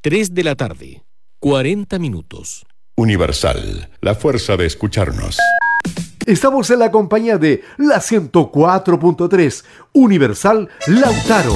3 de la tarde, 40 minutos. Universal, la fuerza de escucharnos. Estamos en la compañía de la 104.3, Universal Lautaro.